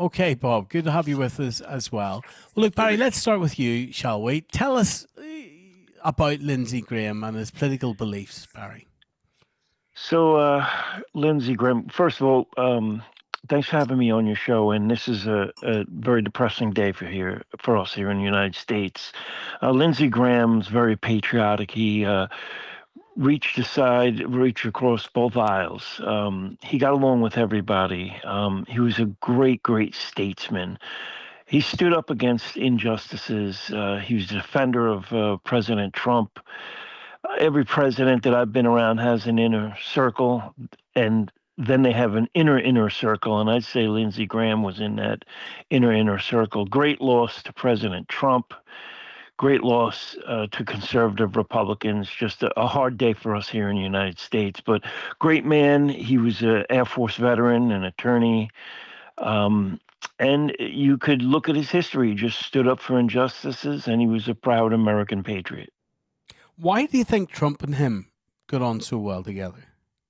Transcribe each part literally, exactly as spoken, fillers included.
Okay, Bob, good to have you with us as well. Well, look, Barry, let's start with you, shall we? Tell us uh, about Lindsey Graham and his political beliefs, Barry. So, uh, Lindsey Graham, first of all, um, thanks for having me on your show. And this is a, a very depressing day for here for us here in the United States. Uh, Lindsey Graham's very patriotic. He uh, reached aside, reached across both aisles. Um, he got along with everybody. Um, he was a great, great statesman. He stood up against injustices. Uh, he was a defender of uh, President Trump. Every president that I've been around has an inner circle, and then they have an inner inner circle, and I'd say Lindsey Graham was in that inner inner circle. Great loss to President Trump. Great loss uh, to conservative Republicans. Just a, a hard day for us here in the United States. But great man. He was an Air Force veteran, an attorney. Um, and you could look at his history. He just stood up for injustices, and he was a proud American patriot. Why do you think Trump and him got on so well together?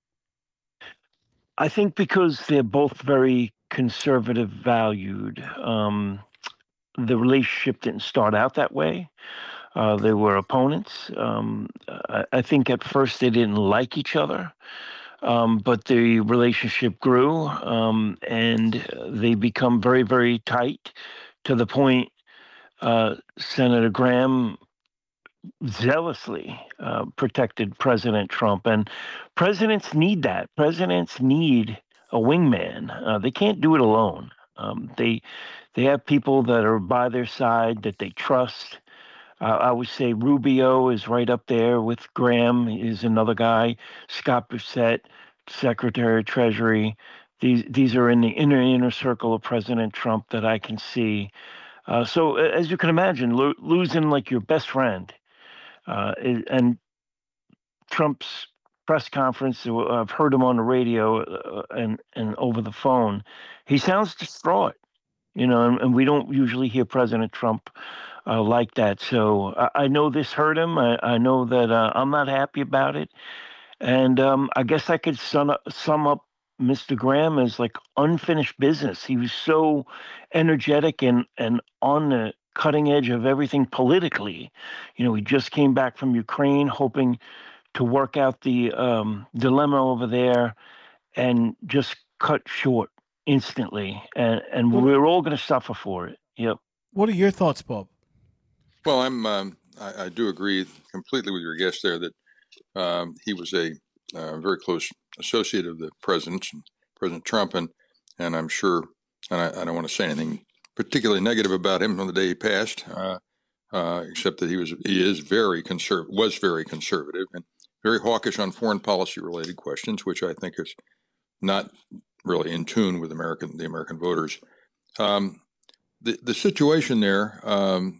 I think because they're both very conservative valued. Um, the relationship didn't start out that way. Uh, they were opponents. Um, I, I think at first they didn't like each other, um, but the relationship grew, um, and they become very, very tight to the point uh, Senator Graham zealously uh, protected President Trump. And presidents need that. Presidents need a wingman. Uh, they can't do it alone. Um, they they have people that are by their side that they trust. Uh, I would say Rubio is right up there with Graham. Is another guy. Scott Bissett, Secretary of Treasury. These these are in the inner inner circle of President Trump that I can see. Uh, so as you can imagine, lo- losing like your best friend. Uh, and Trump's press conference, uh, I've heard him on the radio uh, and and over the phone. He sounds distraught, you know, and, and we don't usually hear President Trump uh, like that. So I, I know this hurt him. I, I know that uh, I'm not happy about it. And um, I guess I could sum up, sum up Mister Graham as like unfinished business. He was so energetic and, and on the cutting edge of everything politically. You know, he just came back from Ukraine hoping to work out the um, dilemma over there and just cut short instantly. And, and What we're all going to suffer for it. Yep. What are your thoughts, Bob? Well, I'm um, I, I do agree completely with your guest there that um, he was a uh, very close associate of the president, President Trump, and and I'm sure, and I, I don't want to say anything particularly negative about him on the day he passed, uh, uh, except that he was he is very conserv was very conservative and very hawkish on foreign policy related questions, which I think is not really in tune with American the American voters. Um, the the situation there um,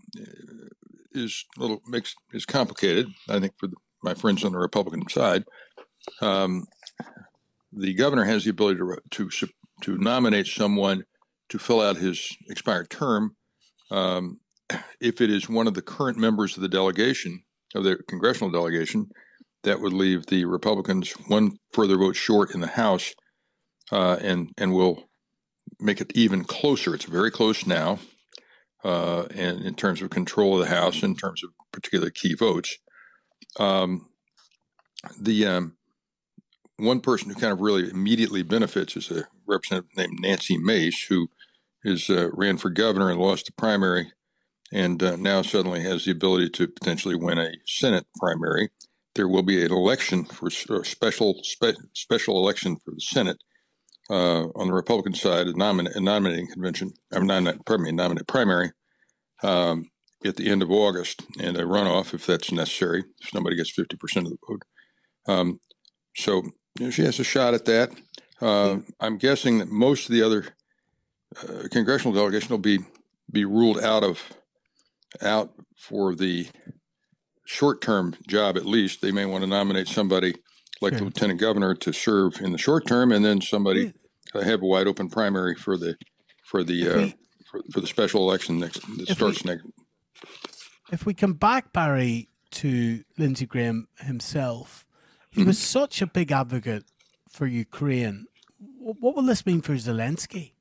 is a little mixed, is complicated. I think for the, my friends on the Republican side, um, the governor has the ability to to to nominate someone to fill out his expired term um, if it is one of the current members of the delegation of the congressional delegation. That would leave the Republicans one further vote short in the House, uh, and and will make it even closer. It's very close now, uh, and in terms of control of the House, in terms of particular key votes. Um, the um, one person who kind of really immediately benefits is a representative named Nancy Mace, who is uh, ran for governor and lost the primary, and uh, now suddenly has the ability to potentially win a Senate primary. There will be an election for a special spe special election for the Senate uh, on the Republican side, a, nomin a nominating convention. I'm not, pardon me, a nominating primary um, at the end of August, and a runoff if that's necessary. If nobody gets fifty percent of the vote, um, so you know, she has a shot at that. Uh, I'm guessing that most of the other uh, congressional delegation will be be ruled out of out for the short-term job. At least they may want to nominate somebody like sure. the lieutenant governor to serve in the short term, and then somebody uh, have a wide open primary for the for the uh, we, for, for the special election next that starts we, next. If we come back, Barry, to Lindsey Graham himself, he mm-hmm. was such a big advocate for Ukraine. What will this mean for Zelensky?